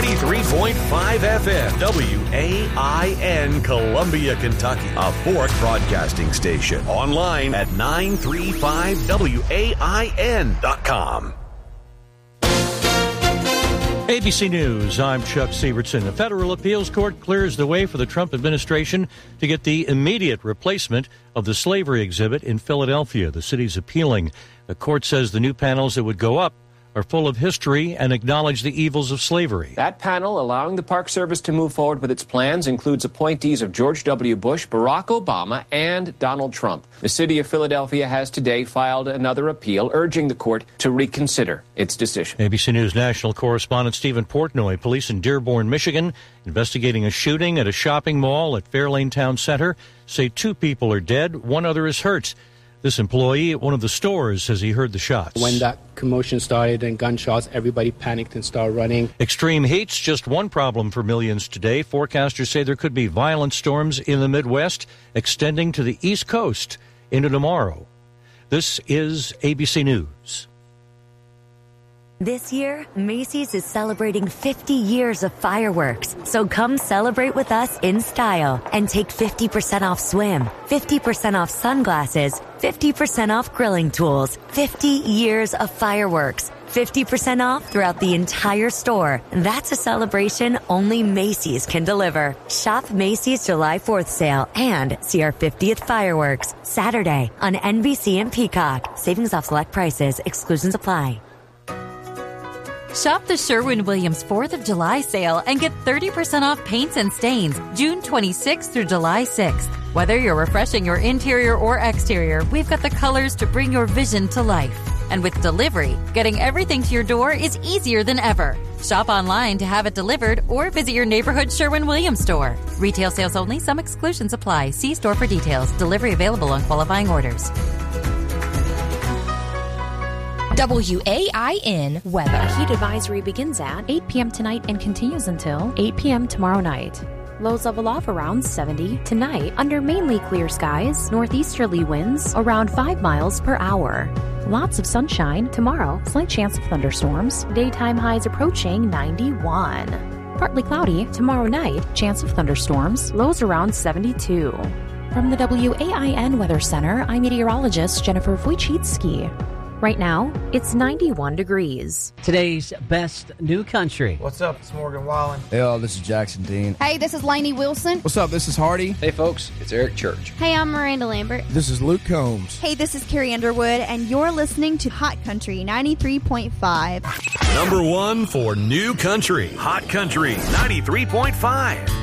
93.5 FM, WAIN, Columbia, Kentucky. A Fourth Broadcasting Station. Online at 935WAIN.com. ABC News, I'm Chuck Sievertson. The federal appeals court clears the way for the Trump administration to get the immediate replacement of the slavery exhibit in Philadelphia. The city's appealing. The court says the new panels that would go up are full of history and acknowledge the evils of slavery. That panel allowing the Park Service to move forward with its plans includes appointees of George W. Bush, Barack Obama, and Donald Trump. The city of Philadelphia has today filed another appeal urging the court to reconsider its decision. ABC News national correspondent Stephen Portnoy. Police in Dearborn, Michigan, investigating a shooting at a shopping mall at Fairlane Town Center, say 2 people are dead, 1 other is hurt. This employee at one of the stores says he heard the shots. When that commotion started and gunshots, everybody panicked and started running. Extreme heat's just one problem for millions today. Forecasters say there could be violent storms in the Midwest extending to the East Coast into tomorrow. This is ABC News. This year, Macy's is celebrating 50 years of fireworks. So come celebrate with us in style and take 50% off swim, 50% off sunglasses, 50% off grilling tools, 50 years of fireworks, 50% off throughout the entire store. That's a celebration only Macy's can deliver. Shop Macy's July 4th sale and see our 50th fireworks Saturday on NBC and Peacock. Savings off select prices. Exclusions apply. Shop the Sherwin-Williams 4th of July sale and get 30% off paints and stains June 26th through July 6th. Whether you're refreshing your interior or exterior, we've got the colors to bring your vision to life. And with delivery, getting everything to your door is easier than ever. Shop online to have it delivered or visit your neighborhood Sherwin-Williams store. Retail sales only. Some exclusions apply. See store for details. Delivery available on qualifying orders. WAIN weather. A heat advisory begins at 8 p.m. tonight and continues until 8 p.m. tomorrow night. Lows level off around 70 tonight under mainly clear skies, northeasterly winds around 5 miles per hour. Lots of sunshine tomorrow, slight chance of thunderstorms, daytime highs approaching 91. Partly cloudy tomorrow night, chance of thunderstorms, lows around 72. From the WAIN Weather Center, I'm meteorologist Jennifer Wojcicki. Right now, it's 91 degrees. Today's best new country. What's up? It's Morgan Wallen. Hey, all, this is Jackson Dean. Hey, this is Lainey Wilson. What's up? This is Hardy. Hey, folks, it's Eric Church. Hey, I'm Miranda Lambert. This is Luke Combs. Hey, this is Carrie Underwood, and you're listening to Hot Country 93.5. Number 1 for new country. Hot Country 93.5.